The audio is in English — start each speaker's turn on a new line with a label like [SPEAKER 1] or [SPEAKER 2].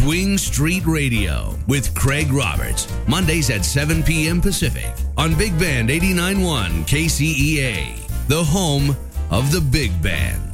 [SPEAKER 1] Swing Street Radio with Craig Roberts. Mondays at 7 p.m. Pacific on Big Band 89.1 KCEA, the home of the Big Band.